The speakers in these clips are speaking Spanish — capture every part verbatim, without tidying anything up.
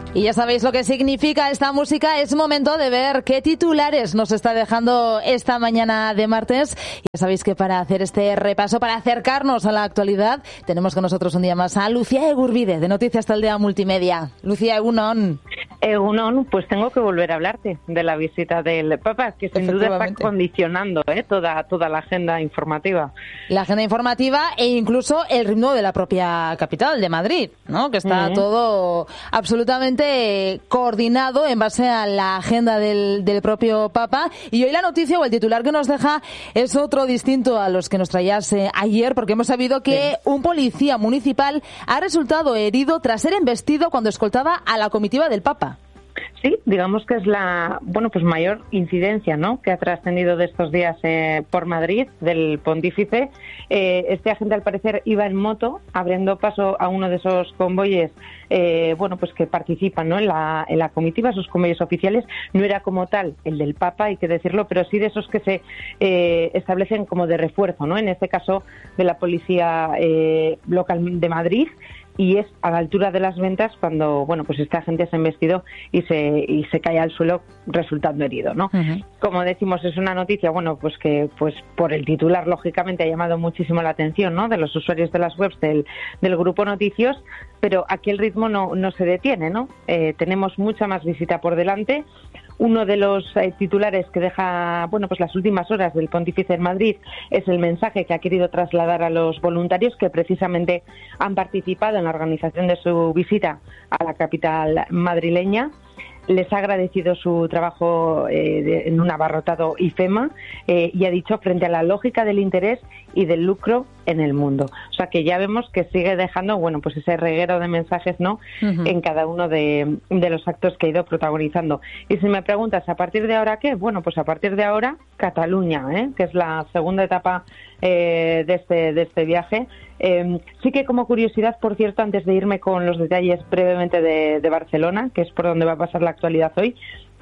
Y ya sabéis lo que significa esta música. Es momento de ver qué titulares nos está dejando esta mañana de martes. Y ya sabéis que para hacer este repaso, para acercarnos a la actualidad, tenemos con nosotros un día más a Lucía Egurbide, de Noticias Taldea Multimedia. Lucía, egunon. Egunon, pues tengo que volver a hablarte de la visita del Papa, que sin duda está condicionando ¿eh? toda, toda la agenda informativa. La agenda informativa e incluso el ritmo de la propia capital, de Madrid, ¿no? Que está uh-huh. todo absolutamente coordinado en base a la agenda del, del propio Papa. Y hoy la noticia o el titular que nos deja es otro distinto a los que nos traías eh, ayer, porque hemos sabido que sí. un policía municipal ha resultado herido tras ser embestido cuando escoltaba a la comitiva del Papa. Sí, digamos que es la bueno pues mayor incidencia, ¿no?, que ha trascendido de estos días eh, por Madrid del pontífice. Eh, este agente al parecer iba en moto abriendo paso a uno de esos convoyes eh, bueno pues que participan, ¿no?, en la en la comitiva, esos convoyes oficiales. No era como tal el del Papa, hay que decirlo, pero sí de esos que se eh, establecen como de refuerzo, ¿no?, en este caso de la policía eh, local de Madrid. Y es a la altura de las ventas cuando, bueno, pues este agente es embestido y se y se cae al suelo resultando herido, ¿no? Uh-huh. Como decimos, es una noticia, bueno, pues que pues por el titular, lógicamente, ha llamado muchísimo la atención, ¿no?, de los usuarios de las webs del, del Grupo Noticios, pero aquí el ritmo no, no se detiene, ¿no? Eh, tenemos mucha más visita por delante. Uno de los eh, titulares que deja, bueno, pues las últimas horas del Pontífice en Madrid es el mensaje que ha querido trasladar a los voluntarios que precisamente han participado en la organización de su visita a la capital madrileña. Les ha agradecido su trabajo eh, de, en un abarrotado IFEMA eh, y ha dicho frente a la lógica del interés y del lucro en el mundo. O sea que ya vemos que sigue dejando, bueno, pues ese reguero de mensajes, ¿no?, uh-huh. en cada uno de, de los actos que ha ido protagonizando. Y si me preguntas, ¿a partir de ahora qué? Bueno, pues a partir de ahora, Cataluña, ¿eh?, que es la segunda etapa eh, de, este, de este viaje. Eh, sí que como curiosidad, por cierto, antes de irme con los detalles brevemente de, de Barcelona, que es por donde va a pasar la actualidad hoy,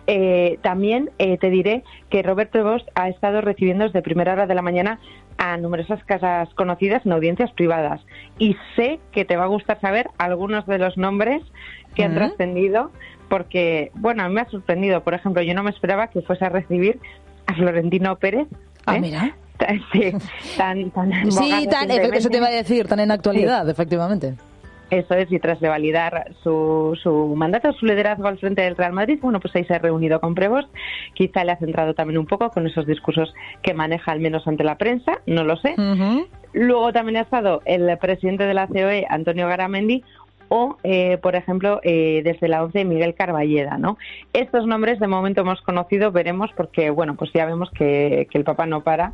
eh, también eh, te diré que Robert Prevost ha estado recibiendo desde primera hora de la mañana a numerosas casas conocidas en audiencias privadas. Y sé que te va a gustar saber algunos de los nombres que han uh-huh. trascendido, porque, bueno, a mí me ha sorprendido. Por ejemplo, yo no me esperaba que fuese a recibir a Florentino Pérez. Ah, ¿eh? mira. Sí, tan, tan sí, tan, eso te iba a decir, tan en actualidad, sí. efectivamente. Eso es, y tras revalidar su, su mandato, su liderazgo al frente del Real Madrid, bueno, pues ahí se ha reunido con Prevost. Quizá le ha centrado también un poco con esos discursos que maneja, al menos ante la prensa, no lo sé. Uh-huh. Luego también ha estado el presidente de la C O E, Antonio Garamendi, o, eh, por ejemplo, eh, desde la ONCE, Miguel Carballeda, ¿no? Estos nombres de momento hemos conocido, veremos, porque, bueno, pues ya vemos que, que el Papa no para.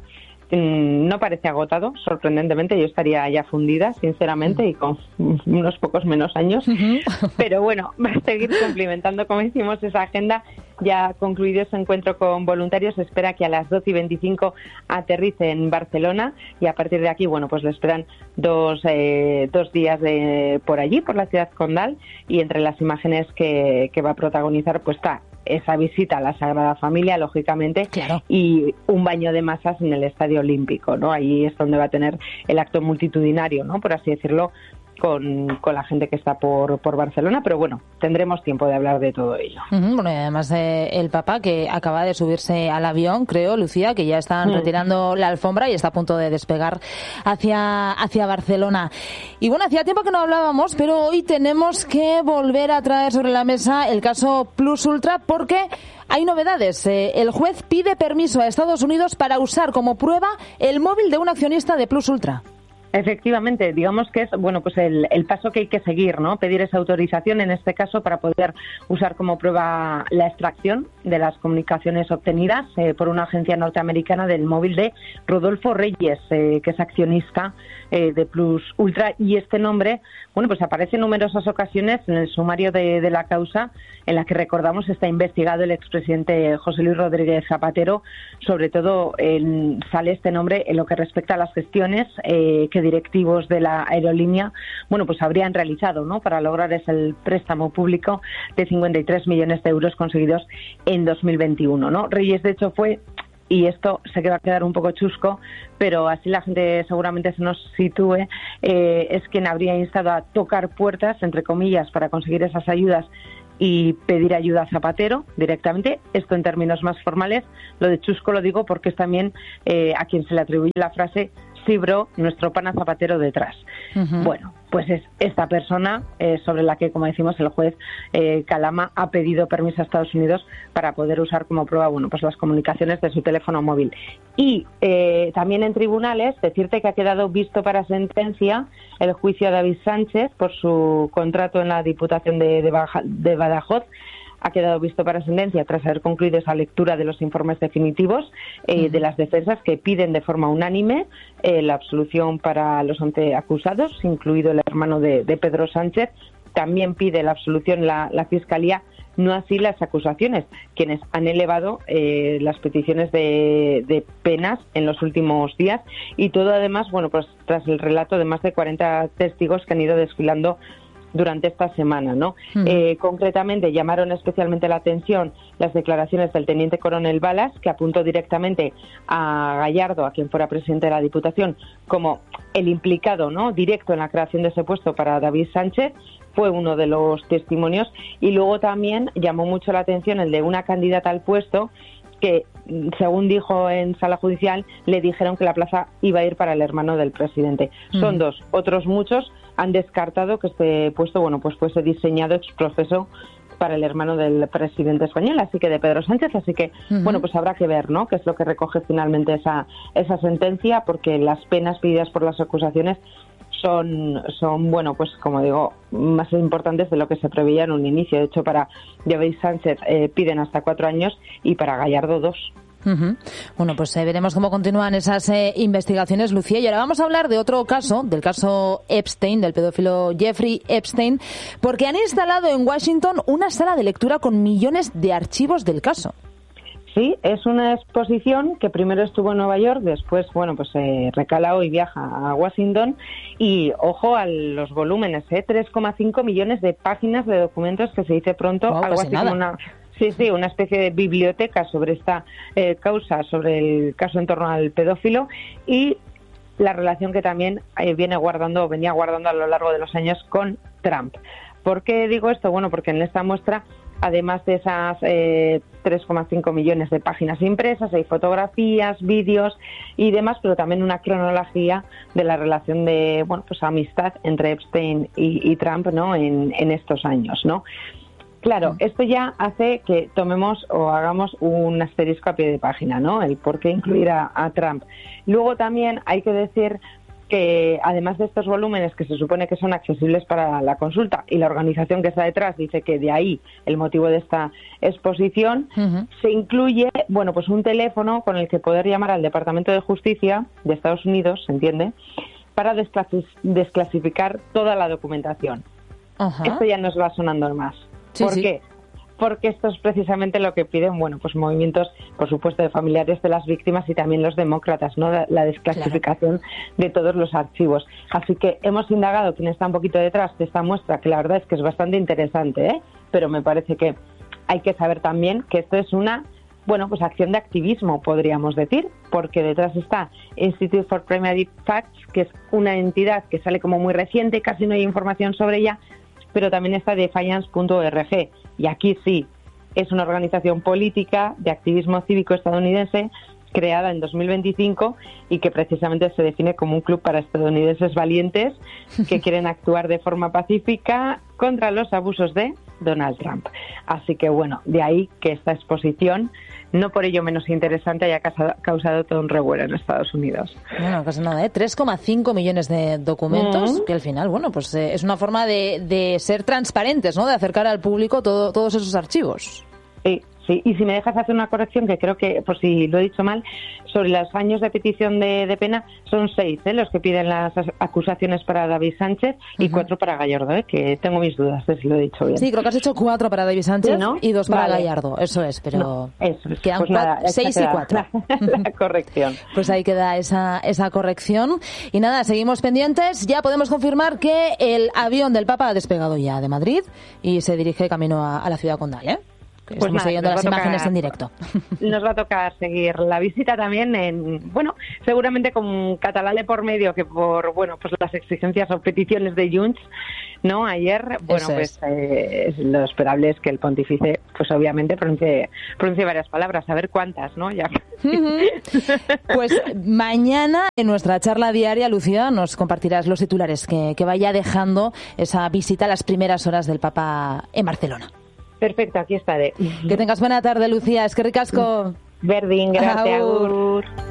No parece agotado, sorprendentemente. Yo estaría ya fundida, sinceramente, y con unos pocos menos años. Uh-huh. Pero bueno, va a seguir cumplimentando, como hicimos, esa agenda. Ya concluido ese encuentro con voluntarios, se espera que a las doce y veinticinco aterrice en Barcelona, y a partir de aquí, bueno, pues le esperan dos, eh, dos días de, por allí, por la ciudad condal, y entre las imágenes que, que va a protagonizar, pues está esa visita a la Sagrada Familia, lógicamente, claro. y un baño de masas en el Estadio Olímpico, ¿no? Ahí es donde va a tener el acto multitudinario, ¿no?, por así decirlo, con, con la gente que está por, por Barcelona, pero bueno, tendremos tiempo de hablar de todo ello. Uh-huh. Bueno, y además eh, el Papa, que acaba de subirse al avión, creo, Lucía, que ya están uh-huh. retirando la alfombra y está a punto de despegar hacia, hacia Barcelona. Y bueno, hacía tiempo que no hablábamos, pero hoy tenemos que volver a traer sobre la mesa el caso Plus Ultra, porque hay novedades. Eh, el juez pide permiso a Estados Unidos para usar como prueba el móvil de un accionista de Plus Ultra. Efectivamente, digamos que es bueno pues el, el paso que hay que seguir, ¿no? Pedir esa autorización, en este caso, para poder usar como prueba la extracción de las comunicaciones obtenidas eh, por una agencia norteamericana del móvil de Rodolfo Reyes, eh, que es accionista eh, de Plus Ultra, y este nombre, bueno, pues aparece en numerosas ocasiones en el sumario de, de la causa, en la que, recordamos, está investigado el expresidente José Luis Rodríguez Zapatero. Sobre todo en, sale este nombre en lo que respecta a las gestiones eh, que directivos de la aerolínea, bueno, pues habrían realizado, ¿no?, para lograr ese préstamo público de cincuenta y tres millones de euros conseguidos en dos mil veintiuno, ¿no? Reyes, de hecho, fue, y esto sé que va a quedar un poco chusco, pero así la gente seguramente se nos sitúe, eh, es quien habría instado a tocar puertas, entre comillas, para conseguir esas ayudas y pedir ayuda a Zapatero directamente. Esto en términos más formales. Lo de chusco lo digo porque es también eh, a quien se le atribuye la frase "sí, bro, nuestro pana Zapatero detrás". Uh-huh. Bueno, pues es esta persona eh, sobre la que, como decimos, el juez eh, Calama ha pedido permiso a Estados Unidos para poder usar como prueba, bueno, pues las comunicaciones de su teléfono móvil. Y eh, también en tribunales, decirte que ha quedado visto para sentencia el juicio a David Sánchez por su contrato en la Diputación de, de, Baja, de Badajoz. Ha quedado visto para sentencia tras haber concluido esa lectura de los informes definitivos eh, uh-huh. de las defensas, que piden de forma unánime eh, la absolución para los once acusados, incluido el hermano de, de Pedro Sánchez. También pide la absolución la, la Fiscalía, no así las acusaciones, quienes han elevado eh, las peticiones de, de penas en los últimos días, y todo además, bueno, pues tras el relato de más de cuarenta testigos que han ido desfilando durante esta semana, ¿no? Uh-huh. Eh, concretamente llamaron especialmente la atención las declaraciones del teniente coronel Balas, que apuntó directamente a Gallardo, a quien fuera presidente de la Diputación, como el implicado, ¿no?, directo en la creación de ese puesto para David Sánchez. Fue uno de los testimonios. Y luego también llamó mucho la atención el de una candidata al puesto que, según dijo en sala judicial, le dijeron que la plaza iba a ir para el hermano del presidente. Uh-huh. Son dos. Otros muchos han descartado que este puesto, bueno, pues fuese diseñado ex profeso para el hermano del presidente español, así que de Pedro Sánchez. Así que, uh-huh. bueno, pues habrá que ver, ¿no?, qué es lo que recoge finalmente esa esa sentencia, porque las penas pedidas por las acusaciones son, son bueno, pues como digo, más importantes de lo que se preveía en un inicio. De hecho, para David Sánchez eh, piden hasta cuatro años y para Gallardo dos. Uh-huh. Bueno, pues eh, veremos cómo continúan esas eh, investigaciones, Lucía. Y ahora vamos a hablar de otro caso, del caso Epstein, del pedófilo Jeffrey Epstein, porque han instalado en Washington una sala de lectura con millones de archivos del caso. Sí, es una exposición que primero estuvo en Nueva York, después, bueno, pues se eh, recala y viaja a Washington. Y ojo a los volúmenes, ¿eh? tres coma cinco millones de páginas de documentos, que se dice pronto, oh, algo así así nada. como una... Sí, sí, una especie de biblioteca sobre esta eh, causa, sobre el caso en torno al pedófilo, y la relación que también eh, viene guardando, venía guardando a lo largo de los años con Trump. ¿Por qué digo esto? Bueno, porque en esta muestra, además de esas eh, tres coma cinco millones de páginas impresas, hay fotografías, vídeos y demás, pero también una cronología de la relación de, bueno, pues amistad entre Epstein y, y Trump, ¿no?, en, en estos años, ¿no? Claro, esto ya hace que tomemos o hagamos un asterisco a pie de página, ¿no?, el por qué incluir a, a Trump. Luego también hay que decir que, además de estos volúmenes que se supone que son accesibles para la consulta, y la organización que está detrás dice que de ahí el motivo de esta exposición, uh-huh. se incluye, bueno, pues un teléfono con el que poder llamar al Departamento de Justicia de Estados Unidos, ¿se entiende?, para desclasis- desclasificar toda la documentación. Uh-huh. Esto ya nos va sonando más. Sí, ¿Por sí. qué? Porque esto es precisamente lo que piden, bueno, pues movimientos, por supuesto, de familiares de las víctimas y también los demócratas, ¿no?, la, la desclasificación claro. de todos los archivos. Así que hemos indagado quién está un poquito detrás de esta muestra, que la verdad es que es bastante interesante, ¿eh? Pero me parece que hay que saber también que esto es una, bueno, pues acción de activismo, podríamos decir, porque detrás está Institute for Primary Facts, que es una entidad que sale como muy reciente, casi no hay información sobre ella, pero también está Defiance punto org, y aquí sí, es una organización política de activismo cívico estadounidense creada en dos mil veinticinco y que precisamente se define como un club para estadounidenses valientes que quieren actuar de forma pacífica contra los abusos de Donald Trump. Así que bueno, de ahí que esta exposición, no por ello menos interesante, haya causado todo un revuelo en Estados Unidos. Bueno, no pasa nada, ¿eh? tres coma cinco millones de documentos, uh-huh. que al final, bueno, pues eh, es una forma de, de ser transparentes, ¿no?, de acercar al público todo, todos esos archivos. Sí, sí, y si me dejas hacer una corrección, que creo que, por si lo he dicho mal, sobre los años de petición de, de pena, son seis ¿eh? los que piden las acusaciones para David Sánchez y uh-huh. cuatro para Gallardo, ¿eh? que tengo mis dudas de si lo he dicho bien. Sí, creo que has hecho cuatro para David Sánchez, ¿sí, no?, y dos para vale. Gallardo, eso es, pero no, eso es. quedan pues cuatro, nada, seis y cuatro. La, la corrección. Pues ahí queda esa, esa corrección. Y nada, seguimos pendientes. Ya podemos confirmar que el avión del Papa ha despegado ya de Madrid y se dirige camino a, a la ciudad condal, ¿eh? que pues estamos nada, siguiendo las tocar, imágenes en directo. Nos va a tocar seguir la visita también en, bueno, seguramente con catalán de por medio que por, bueno, pues las exigencias o peticiones de Junts, ¿no? Ayer, bueno, Eso pues es. eh, lo esperable es que el pontífice, pues obviamente pronuncie, pronuncie varias palabras, a ver cuántas, ¿no? Ya. Pues mañana en nuestra charla diaria, Lucía, nos compartirás los titulares que, que vaya dejando esa visita a las primeras horas del Papa en Barcelona. Perfecto, aquí estaré. Que tengas buena tarde, Lucía. Es que ricasco. Berdin, gracias. Agur.